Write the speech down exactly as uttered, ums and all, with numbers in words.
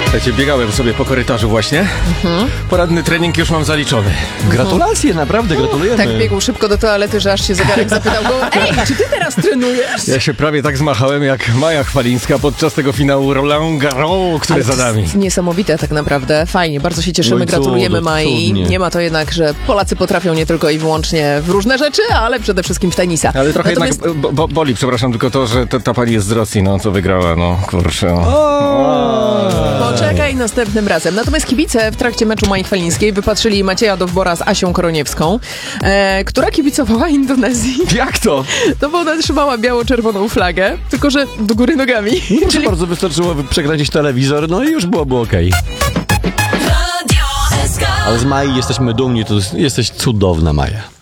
Słuchajcie, biegałem sobie po korytarzu właśnie. Mhm. Poradny trening już mam zaliczony. Gratulacje, naprawdę gratulujemy. Tak biegł szybko do toalety, że aż się zegarek zapytał go: ej, czy ty teraz trenujesz? Ja się prawie tak zmachałem jak Maja Chwalińska podczas tego finału Roland Garros, który za nami. Niesamowite tak naprawdę. Fajnie, bardzo się cieszymy, Oj, gratulujemy cudownie. Mai. Nie ma to jednak, że Polacy potrafią nie tylko i wyłącznie w różne rzeczy, ale przede wszystkim w tenisa. Ale trochę Natomiast... jednak bo, bo, boli, przepraszam, tylko to, że ta, ta pani jest z Rosji, no, co wygrała, no, kurczę. O. Poczekaj następnym razem. Natomiast kibice w trakcie meczu Mai Chwalińskiej wypatrzyli Macieja Dowbora z Asią Koroniewską, e, która kibicowała Indonezji. Jak to? To bo ona trzymała biało-czerwoną flagę, tylko że do góry nogami. No, Czyli... bardzo wystarczyło przekręcić telewizor, no i już byłoby okej. Okay. Ale z Mai jesteśmy dumni, to jesteś cudowna, Maja.